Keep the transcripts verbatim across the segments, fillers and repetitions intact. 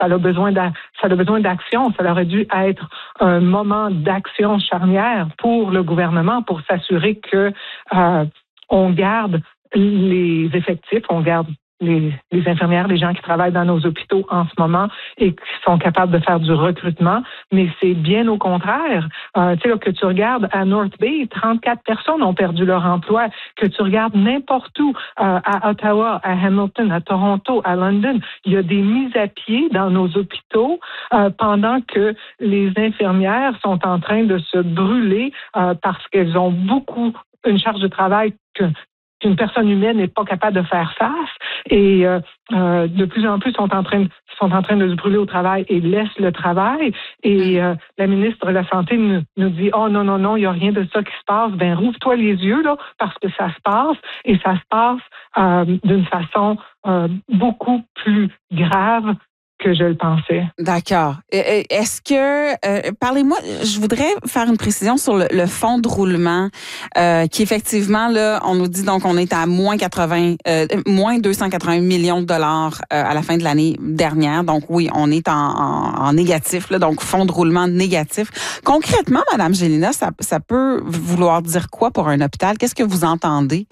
ça a besoin d'a, ça a besoin d'action. Ça aurait dû être un moment d'action charnière pour le gouvernement pour s'assurer que euh, on garde les effectifs, on garde Les, les infirmières, les gens qui travaillent dans nos hôpitaux en ce moment et qui sont capables de faire du recrutement, mais c'est bien au contraire. Euh, tu sais, là, que tu regardes à North Bay, trente-quatre personnes ont perdu leur emploi. Que tu regardes n'importe où, euh, à Ottawa, à Hamilton, à Toronto, à London, il y a des mises à pied dans nos hôpitaux euh, pendant que les infirmières sont en train de se brûler euh, parce qu'elles ont beaucoup une charge de travail que qu'une personne humaine n'est pas capable de faire face et euh, euh, de plus en plus sont en train de, sont en train de se brûler au travail et laissent le travail et euh, la ministre de la Santé nous, nous dit « Oh non, non, non, il n'y a rien de ça qui se passe. » Ben rouvre-toi les yeux là parce que ça se passe et ça se passe euh, d'une façon euh, beaucoup plus grave que je le pensais. D'accord. Est-ce que, euh, parlez-moi, je voudrais faire une précision sur le, le fonds de roulement, euh, qui effectivement, là, on nous dit donc on est à moins quatre-vingts, euh, moins deux cent quatre-vingts millions de dollars euh, à la fin de l'année dernière. Donc oui, on est en, en, en négatif, là, donc fonds de roulement négatif. Concrètement, Madame Gélina, ça, ça peut vouloir dire quoi pour un hôpital? Qu'est-ce que vous entendez?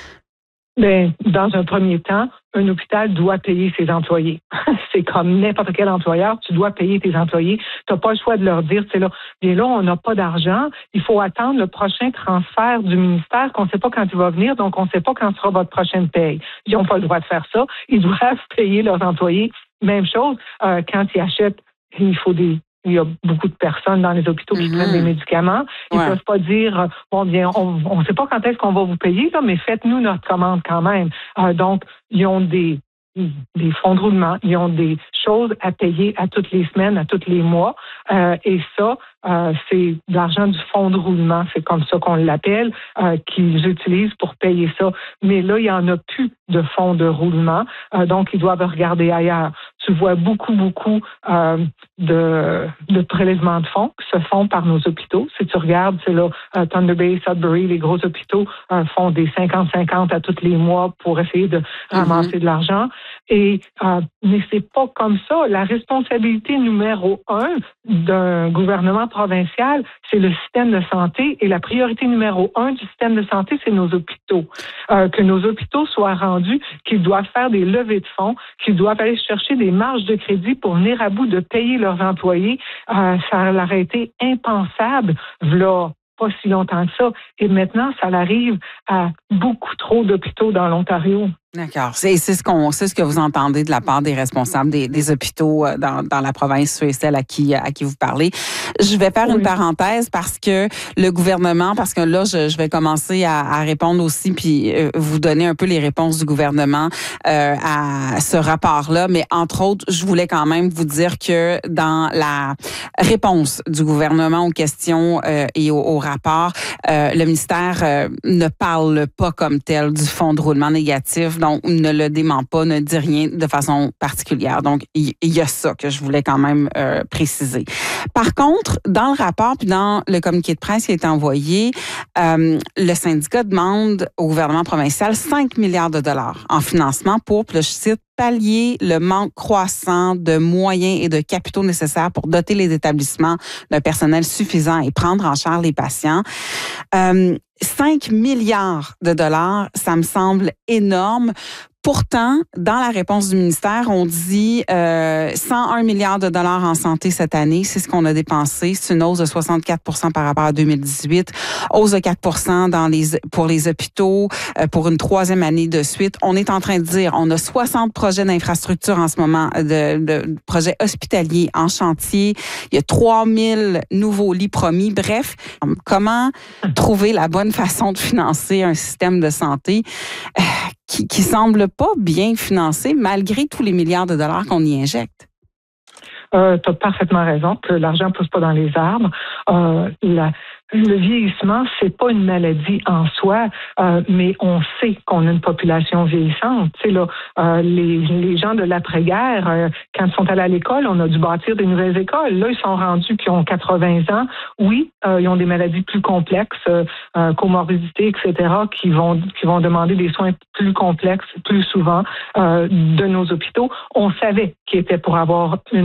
Bien, dans un premier temps, un hôpital doit payer ses employés. C'est comme n'importe quel employeur, tu dois payer tes employés. Tu n'as pas le choix de leur dire, c'est là, bien là, on n'a pas d'argent, il faut attendre le prochain transfert du ministère qu'on ne sait pas quand il va venir, donc on ne sait pas quand sera votre prochaine paye. Ils n'ont pas le droit de faire ça. Ils doivent payer leurs employés. Même chose, euh, quand ils achètent, il faut des... Il y a beaucoup de personnes dans les hôpitaux qui mm-hmm. prennent des médicaments. Ils ne ouais. peuvent pas dire, bon, bien, on ne sait pas quand est-ce qu'on va vous payer, là, mais faites-nous notre commande quand même. Euh, donc, ils ont des, des fonds de roulement, ils ont des choses à payer à toutes les semaines, à tous les mois. Euh, et ça, euh, c'est de l'argent du fonds de roulement, c'est comme ça qu'on l'appelle, euh, qu'ils utilisent pour payer ça. Mais là, il n'y en a plus de fonds de roulement, euh, donc ils doivent regarder ailleurs. Tu vois beaucoup, beaucoup euh, de, de prélèvements de fonds qui se font par nos hôpitaux. Si tu regardes, c'est là, euh, Thunder Bay, Sudbury, les gros hôpitaux euh, font des cinquante cinquante à tous les mois pour essayer de ramasser mm-hmm. de l'argent. Et euh, mais c'est pas comme ça. La responsabilité numéro un d'un gouvernement provincial, c'est le système de santé. Et la priorité numéro un du système de santé, c'est nos hôpitaux. Euh, que nos hôpitaux soient rendus, qu'ils doivent faire des levées de fonds, qu'ils doivent aller chercher des marges de crédit pour venir à bout de payer leurs employés. Euh, ça leur a été impensable, v'là pas si longtemps que ça. Et maintenant, ça arrive à beaucoup trop d'hôpitaux dans l'Ontario. D'accord. C'est, c'est ce qu'on, c'est ce que vous entendez de la part des responsables des, des hôpitaux dans, dans la province, ceux et celles à qui, à qui vous parlez. Je vais faire oui. une parenthèse parce que le gouvernement, parce que là, je, je vais commencer à, à répondre aussi puis euh, vous donner un peu les réponses du gouvernement euh, à ce rapport-là. Mais entre autres, je voulais quand même vous dire que dans la réponse du gouvernement aux questions euh, et au, au rapport, euh, le ministère euh, ne parle pas comme tel du fonds de roulement négatif. Donc, ne le dément pas, ne dit rien de façon particulière. Donc, il y a ça que je voulais quand même euh, préciser. Par contre, dans le rapport puis dans le communiqué de presse qui a été envoyé, euh, le syndicat demande au gouvernement provincial cinq milliards de dollars en financement pour, puis là, je cite, pallier le manque croissant de moyens et de capitaux nécessaires pour doter les établissements d'un personnel suffisant et prendre en charge les patients. Euh, cinq milliards de dollars, ça me semble énorme. Pourtant, dans la réponse du ministère, on dit euh, cent un milliards de dollars en santé cette année. C'est ce qu'on a dépensé. C'est une hausse de soixante-quatre pour cent par rapport à deux mille dix-huit. Hausse de quatre pour cent dans les, pour les hôpitaux euh, pour une troisième année de suite. On est en train de dire, on a soixante projets d'infrastructure en ce moment, de, de projets hospitaliers en chantier. Il y a trois mille nouveaux lits promis. Bref, comment trouver la bonne façon de financer un système de santé euh, qui, qui semble pas bien financé malgré tous les milliards de dollars qu'on y injecte? Euh, tu as parfaitement raison que l'argent ne pousse pas dans les arbres. Euh, la, le vieillissement, c'est pas une maladie en soi, euh, mais on sait qu'on a une population vieillissante. Tu sais, là, euh, les, les gens de l'après-guerre, euh, quand ils sont allés à l'école, on a dû bâtir des nouvelles écoles. Là, ils sont rendus qui ont quatre-vingts ans. Oui, euh, ils ont des maladies plus complexes, euh, comorbidités, et cetera, qui vont qui vont demander des soins plus complexes plus souvent euh, de nos hôpitaux. On savait qu'ils étaient pour avoir une